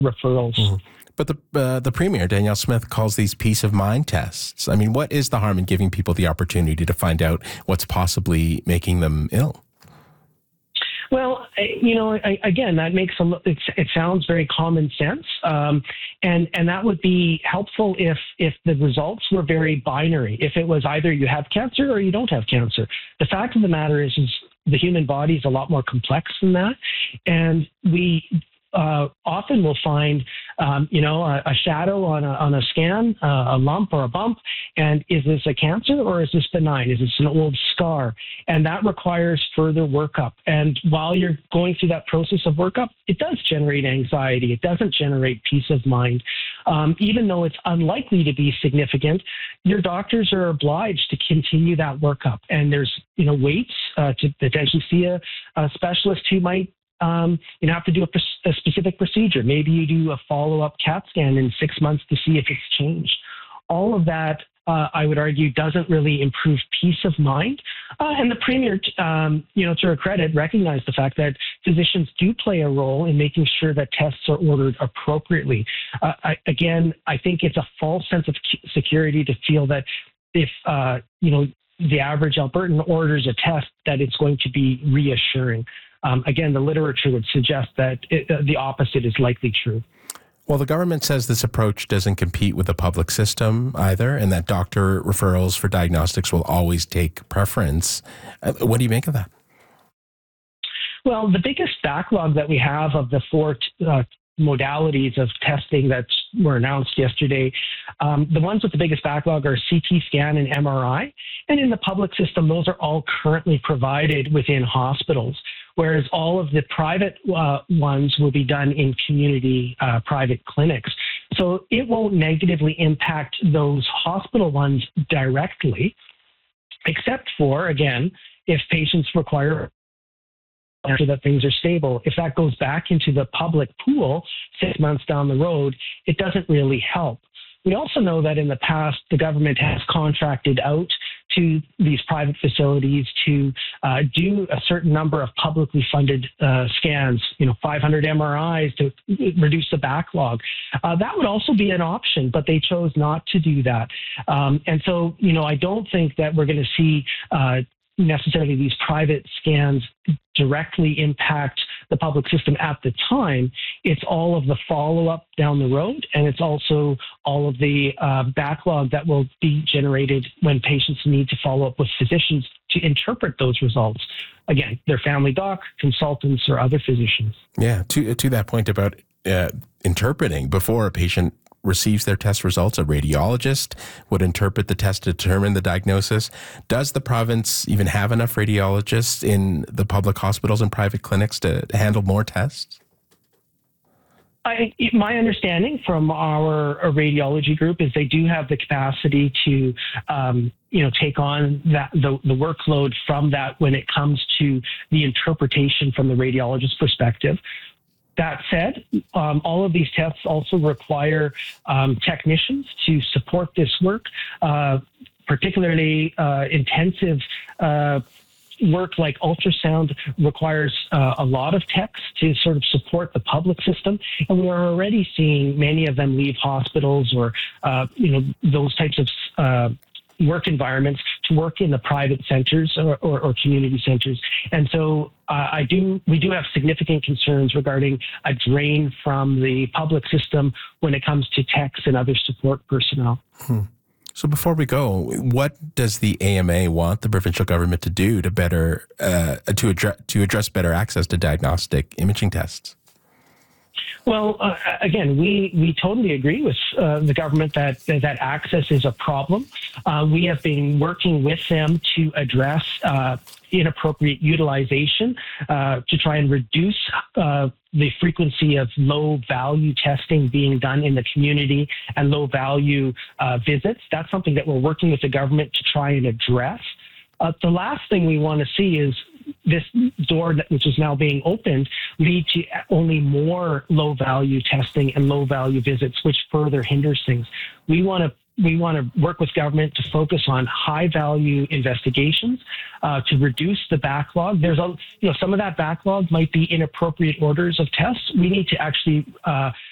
referrals. Mm-hmm. But the Premier, Danielle Smith, calls these peace of mind tests. I mean, what is the harm in giving people the opportunity to find out what's possibly making them ill? Well, again, that makes it sounds very common sense, and that would be helpful if the results were very binary. If it was either you have cancer or you don't have cancer. The fact of the matter is the human body is a lot more complex than that, and we often will find, a shadow on a scan, a lump or a bump, and is this a cancer or is this benign? Is this an old scar? And that requires further workup. And while you're going through that process of workup, it does generate anxiety. It doesn't generate peace of mind. Even though it's unlikely to be significant, your doctors are obliged to continue that workup. And there's, waits to potentially see a specialist who might have to do a specific procedure. Maybe you do a follow-up CAT scan in 6 months to see if it's changed. All of that, I would argue, doesn't really improve peace of mind. And the Premier, to her credit, recognized the fact that physicians do play a role in making sure that tests are ordered appropriately. I think it's a false sense of security to feel that if, the average Albertan orders a test, that it's going to be reassuring. Again, the literature would suggest that the opposite is likely true. Well, the government says this approach doesn't compete with the public system either, and that doctor referrals for diagnostics will always take preference. What do you make of that? Well, the biggest backlog that we have of the four modalities of testing that were announced yesterday, the ones with the biggest backlog are CT scan and MRI. And in the public system, those are all currently provided within hospitals, whereas all of the private ones will be done in community private clinics. So it won't negatively impact those hospital ones directly, except for, again, if patients require after that things are stable. If that goes back into the public pool 6 months down the road, it doesn't really help. We also know that in the past, the government has contracted out to these private facilities to do a certain number of publicly funded scans, 500 MRIs to reduce the backlog. That would also be an option, but they chose not to do that. And so, I don't think that we're going to see necessarily these private scans directly impact the public system at the time. It's all of the follow-up down the road, and it's also all of the backlog that will be generated when patients need to follow up with physicians to interpret those results. Again, their family doc, consultants, or other physicians. Yeah, to that point about interpreting, before a patient receives their test results, a radiologist would interpret the test to determine the diagnosis. Does the province even have enough radiologists in the public hospitals and private clinics to handle more tests? My understanding from our radiology group is they do have the capacity to, take on the workload from that when it comes to the interpretation from the radiologist perspective. That said, all of these tests also require technicians to support this work, particularly intensive work like ultrasound requires a lot of techs to sort of support the public system. And we are already seeing many of them leave hospitals or, those types of work environments to work in the private centers or community centers. And so we do have significant concerns regarding a drain from the public system when it comes to techs and other support personnel. So before we go, what does the AMA want the provincial government to do to better to address better access to diagnostic imaging tests? Well, again, we totally agree with the government that access is a problem. We have been working with them to address inappropriate utilization to try and reduce the frequency of low-value testing being done in the community and low-value visits. That's something that we're working with the government to try and address. The last thing we want to see is this door, which is now being opened, lead to only more low-value testing and low-value visits, which further hinders things. We want to work with government to focus on high-value investigations to reduce the backlog. There's some of that backlog might be inappropriate orders of tests. We need to actually